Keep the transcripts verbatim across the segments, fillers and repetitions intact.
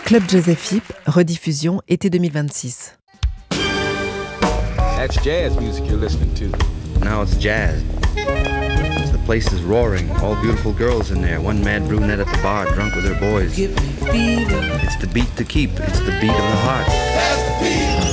Club Jazz F I P, rediffusion été deux mille vingt-six. That's jazz music you're listening to. Now it's jazz. The place is roaring. All beautiful girls in there. One mad brunette at the bar, drunk with her boys. It's the beat to keep. It's the beat of the heart. That's the beat.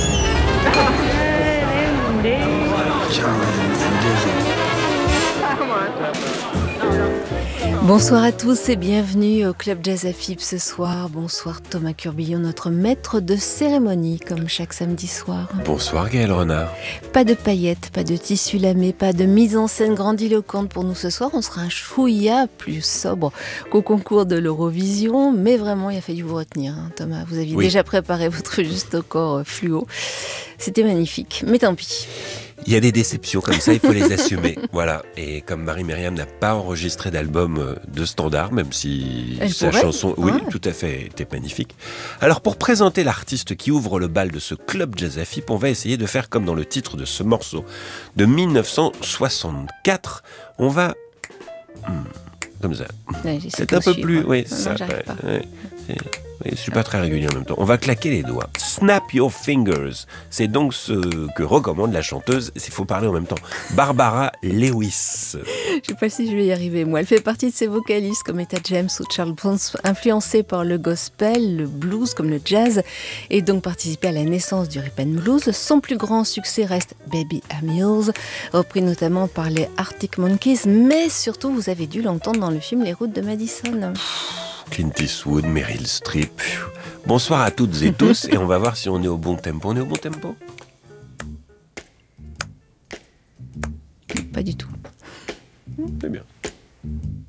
Bonsoir à tous et bienvenue au Club Jazz F I P ce soir. Bonsoir Thomas Curbillon, notre maître de cérémonie, comme chaque samedi soir. Bonsoir Gaël Renard. Pas de paillettes, pas de tissu lamé, pas de mise en scène grandiloquente pour nous ce soir. On sera un chouïa plus sobre qu'au concours de l'Eurovision, mais vraiment il a fallu vous retenir, hein, Thomas. Vous aviez oui. déjà préparé votre juste au corps fluo. C'était magnifique, mais tant pis. Il y a des déceptions comme ça, il faut les assumer. Voilà. Et comme Marie-Myriam n'a pas enregistré d'album de standard, même si Elle sa pourrait. chanson, oui, ouais. tout à fait, était magnifique. Alors pour présenter l'artiste qui ouvre le bal de ce Club Jazz F I P, on va essayer de faire comme dans le titre de ce morceau de dix-neuf cent soixante-quatre. On va... Hmm, comme ça. Ouais, c'est un peu suivre. plus... Oui, non, ça. Non, j'arrive Ouais, pas. ouais, c'est... Oui, je suis pas très régulier en même temps. On va claquer les doigts. Snap your fingers. C'est donc ce que recommande la chanteuse, s'il faut parler en même temps, Barbara Lewis. Je sais pas si je vais y arriver, moi. Elle fait partie de ces vocalistes comme Etta James ou Charles Bronx, influencés par le gospel, le blues comme le jazz, et donc participé à la naissance du rhythm and blues. Son plus grand succès reste Baby I'm Yours, repris notamment par les Arctic Monkeys, mais surtout vous avez dû l'entendre dans le film Les Routes de Madison. Clint Eastwood, Meryl Streep. Bonsoir à toutes et tous, et on va voir si on est au bon tempo. On est au bon tempo ?